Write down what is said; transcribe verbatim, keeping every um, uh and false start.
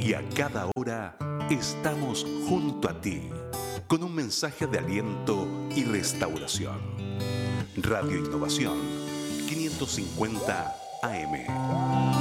y a cada hora estamos junto a ti, con un mensaje de aliento y restauración. Radio Innovación quinientos cincuenta A M.